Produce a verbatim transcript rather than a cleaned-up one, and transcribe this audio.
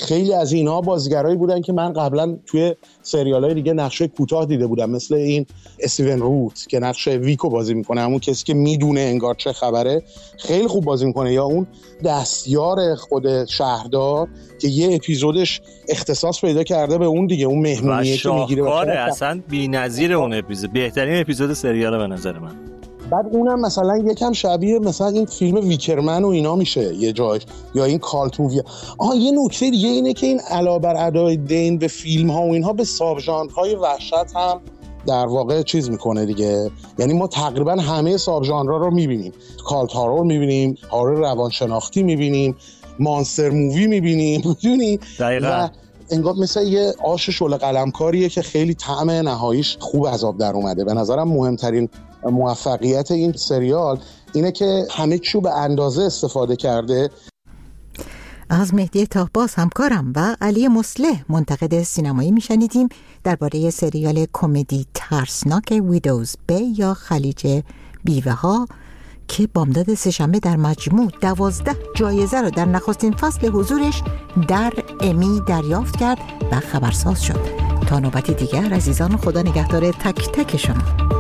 خیلی از اینها بازیگرایی بودن که من قبلا توی سریال‌های دیگه نقشه کوتاه دیده بودم، مثل این استیون روت که نقش ویکو بازی میکنه، همون کسی که میدونه انگار چه خبره، خیلی خوب بازی میکنه. یا اون دستیار خود شهردار که یه اپیزودش اختصاص پیدا کرده به اون دیگه، اون مهمونیه که میگیره و شاهکاره، اصلا بی‌نظیر اون اپیزود، بهترین اپیزود سریاله به نظر من. بعد اونم مثلا یکم شبیه مثلا این فیلم ویکرمن و اینا میشه یه جایش، یا این کالت مووی. آها یه نکته دیگه اینه که این علاوه بر ادای دین به فیلم ها و اینها، به ساب ژانرهای وحشت هم در واقع چیز میکنه دیگه. یعنی ما تقریبا همه ساب ژانرها رو میبینیم، کالت هارور میبینیم، هارور روانشناختی میبینیم، مانستر مووی میبینیم، میدونی؟ دقیقاً. انگار مثل یه آش شعله قلمکاریه که خیلی طعم نهاییش خوب از آب در اومده. به نظرم مهمترین موفقیت این سریال اینه که همه چیو به اندازه استفاده کرده. از مهدی طاهباز همکارم و علی مصلح منتقد سینمایی میشنیدیم درباره سریال کمدی ترسناک ویدوز بی یا خلیج بیوه ها که بامداد سه‌شنبه در مجموع دوازده جایزه رو در نخستین فصل حضورش در امی دریافت کرد و خبرساز شد. تا نوبتی دیگر عزیزان، خدا نگهدار تک تک شما.